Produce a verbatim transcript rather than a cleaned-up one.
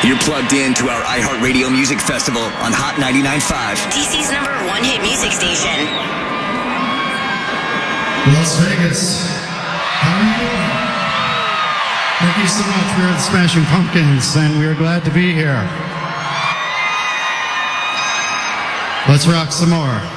You're plugged in to our iHeartRadio Music Festival on Hot ninety-nine point five. D C's number one hit music station. Las Vegas, how are you doing? Thank you so much. We're the Smashing Pumpkins, and we're glad to be here. Let's rock some more.